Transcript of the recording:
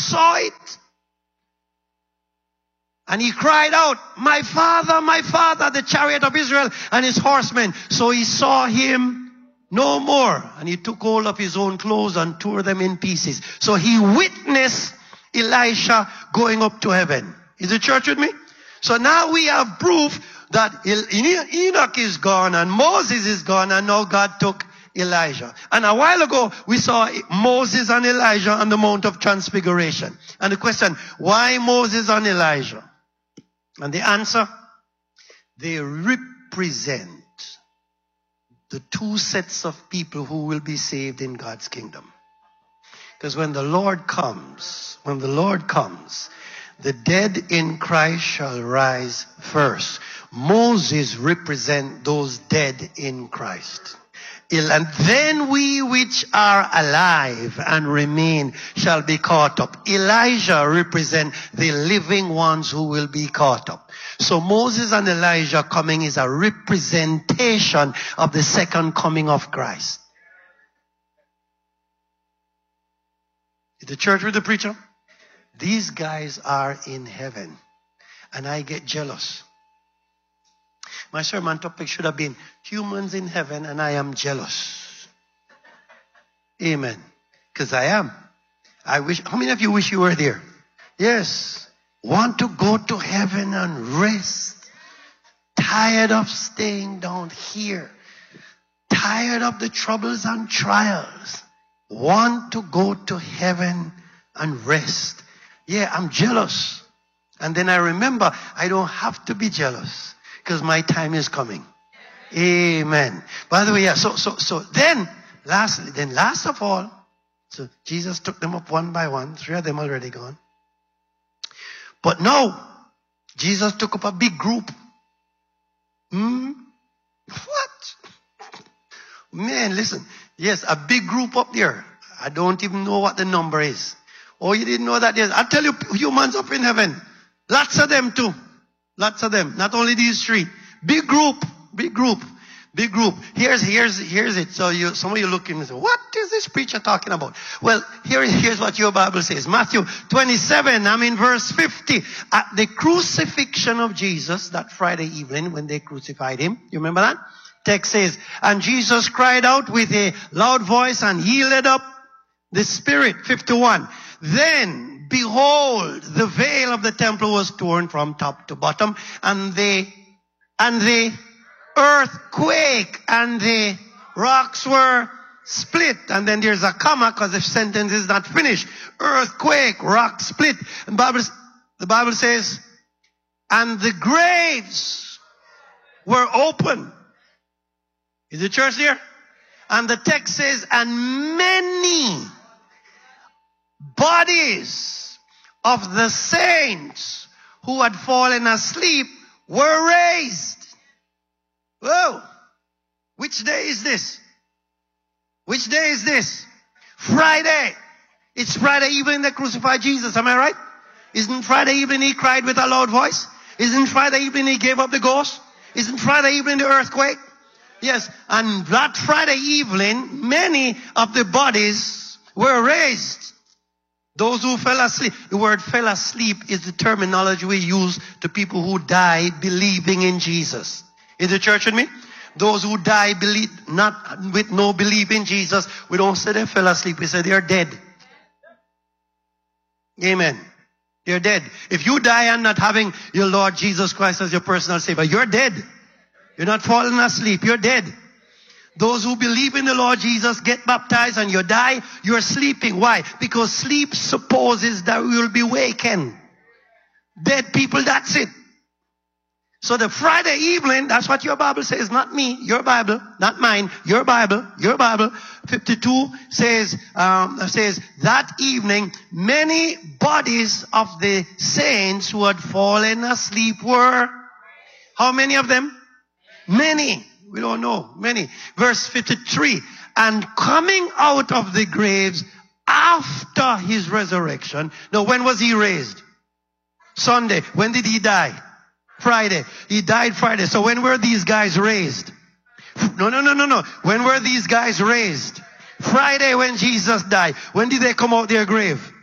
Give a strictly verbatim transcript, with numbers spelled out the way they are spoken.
saw it. And he cried out, my father, my father, the chariot of Israel and his horsemen. So he saw him no more. And he took hold of his own clothes and tore them in pieces. So he witnessed Elisha going up to heaven. Is the church with me? So now we have proof that Enoch is gone and Moses is gone, and now God took Elijah. And a while ago, we saw Moses and Elijah on the Mount of Transfiguration. And the question, why Moses and Elijah? And the answer, they represent the two sets of people who will be saved in God's kingdom. Because when the Lord comes, when the Lord comes, the dead in Christ shall rise first. Moses represents those dead in Christ. And then we which are alive and remain shall be caught up. Elijah represents the living ones who will be caught up. So Moses and Elijah coming is a representation of the second coming of Christ. Is the church with the preacher? These guys are in heaven. And I get jealous. My sermon topic should have been humans in heaven, and I am jealous. Amen. Because I am. I wish. How many of you wish you were there? Yes. Want to go to heaven and rest. Tired of staying down here. Tired of the troubles and trials. Want to go to heaven and rest. Yeah, I'm jealous. And then I remember I don't have to be jealous. Because my time is coming. Amen. By the way, yeah, so, so, so then, lastly, then last of all, so Jesus took them up one by one. Three of them already gone. But now, Jesus took up a big group. Hmm? What? Man, listen. Yes, a big group up there. I don't even know what the number is. Oh, you didn't know that? Yes. I'll tell you, humans up in heaven. Lots of them too. Lots of them. Not only these three. Big group. Big group. Big group. Here's, here's, here's it. So you, some of you looking and say, what is this preacher talking about? Well, here, here's what your Bible says. Matthew twenty-seven, I'm in verse fifty. At the crucifixion of Jesus, that Friday evening when they crucified him. You remember that? Text says, and Jesus cried out with a loud voice and yielded up the spirit. fifty-one. Then, behold, the veil of the temple was torn from top to bottom, and the, and the earthquake and the rocks were split. And then there's a comma because the sentence is not finished. Earthquake, rock split. And Bible, the Bible says, and the graves were open. Is the church here? And the text says, and many bodies of the saints who had fallen asleep were raised. Whoa! Which day is this? Which day is this? Friday. It's Friday evening they crucified Jesus, am I right? Isn't Friday evening he cried with a loud voice? Isn't Friday evening he gave up the ghost? Isn't Friday evening the earthquake? Yes, and that Friday evening, many of the bodies were raised. Those who fell asleep. The word fell asleep is the terminology we use to people who die believing in Jesus. Is the church with me? Those who die believe, not with no belief in Jesus, we don't say they fell asleep. We say they are dead. Amen. They're dead. If you die and not having your Lord Jesus Christ as your personal Savior, you're dead. You're not falling asleep. You're dead. Those who believe in the Lord Jesus get baptized and you die, you're sleeping. Why? Because sleep supposes that we will be wakened. Dead people, that's it. So the Friday evening, that's what your Bible says, not me, your Bible, not mine, your Bible, your Bible. fifty-two says, um, says that evening, many bodies of the saints who had fallen asleep were, how many of them? Many. We don't know. Many. Verse fifty-three. And coming out of the graves after his resurrection. Now, when was he raised? Sunday. When did he die? Friday. He died Friday. So when were these guys raised? No, no, no, no, no. When were these guys raised? Friday when Jesus died. When did they come out their grave?